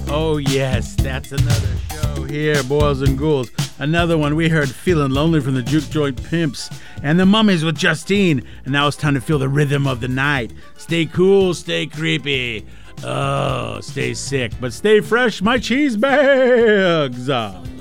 Oh, yes, that's another show here, Boils and Ghouls. Another one we heard, Feeling Lonely from the Juke Joint Pimps. And the Mummies with Justine. And now it's time to feel the rhythm of the night. Stay cool, stay creepy. Oh, stay sick, but stay fresh, my cheese bags.